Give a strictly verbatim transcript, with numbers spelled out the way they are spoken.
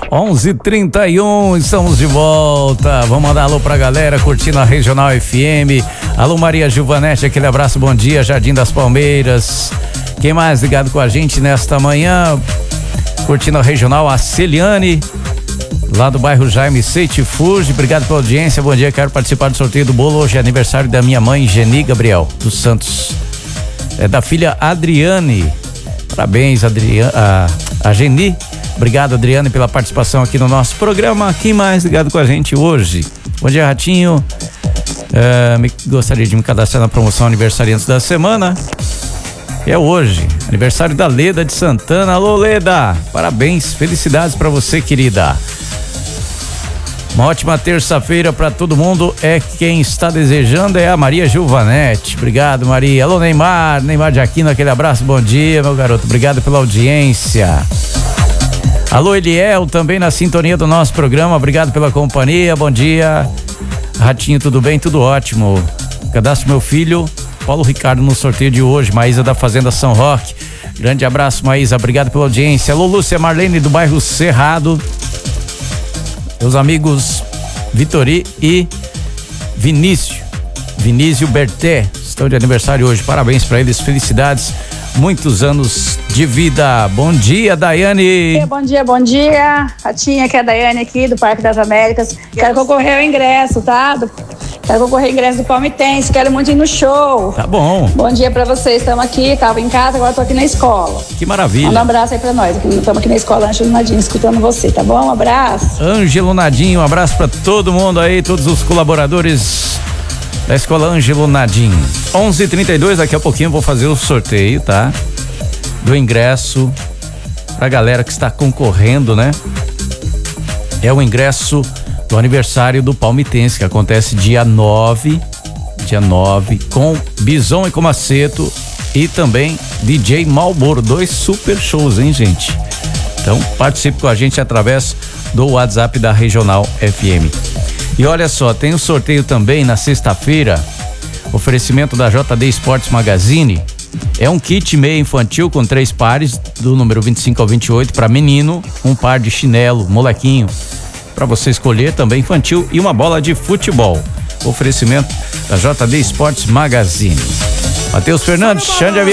onze e trinta e um, estamos de volta. Vamos mandar alô pra galera curtindo a Regional F M. Alô Maria Gilvanete, aquele abraço, bom dia, Jardim das Palmeiras. Quem mais ligado com a gente nesta manhã? Curtindo a Regional, a Celiane, lá do bairro Jaime Seite Fuji. Obrigado pela audiência, bom dia, quero participar do sorteio do bolo. Hoje é aniversário da minha mãe, Geni Gabriel dos Santos. É da filha Adriane. Parabéns, Adriane, a, a Geni. Obrigado, Adriane, pela participação aqui no nosso programa. Quem mais ligado com a gente hoje? Bom dia, Ratinho. É, me, gostaria de me cadastrar na promoção Aniversariantes da Semana. É hoje, aniversário da Leda de Santana. Alô, Leda, parabéns, felicidades pra você, querida. Uma ótima terça-feira pra todo mundo. É quem está desejando é a Maria Gilvanete. Obrigado, Maria. Alô, Neymar, Neymar de Aquino, aquele abraço, bom dia, meu garoto. Obrigado pela audiência. Alô, Eliel, também na sintonia do nosso programa. Obrigado pela companhia, bom dia. Ratinho, tudo bem? Tudo ótimo. Cadastro meu filho Paulo Ricardo no sorteio de hoje, Maísa da Fazenda São Roque. Grande abraço, Maísa, obrigado pela audiência. Alô, Lúcia Marlene do bairro Cerrado. Meus amigos Vitori e Vinícius, Vinícius Berté, estão de aniversário hoje, parabéns para eles, felicidades, muitos anos de vida. Bom dia, Daiane. Bom dia, bom dia. Ratinha, que é a Daiane aqui do Parque das Américas. Quero concorrer ao ingresso, tá? Do... Quero concorrer ao ingresso do Palmitense, quero muito ir no show. Tá bom. Bom dia pra vocês, estamos aqui, tava em casa, agora tô aqui na escola. Que maravilha. Manda um abraço aí pra nós, estamos aqui na escola Ângelo Nadinho, escutando você, tá bom? Um abraço. Ângelo Nadinho, um abraço pra todo mundo aí, todos os colaboradores da escola Ângelo Nadinho. onze e trinta e dois, daqui a pouquinho eu vou fazer o sorteio, tá? Do ingresso pra galera que está concorrendo, né? É o ingresso do aniversário do Palmitense, que acontece dia nove, dia nove, com Bison e Comaceto e também D J Malboro, dois super shows, hein, gente? Então, participe com a gente através do WhatsApp da Regional F M. E olha só, tem o sorteio também na sexta-feira, oferecimento da J D Sports Magazine. É um kit meia infantil com três pares, do número vinte e cinco ao vinte e oito, para menino, um par de chinelo, molequinho, para você escolher, também infantil, e uma bola de futebol. Oferecimento da J D Sports Magazine. Matheus Fernandes, Xande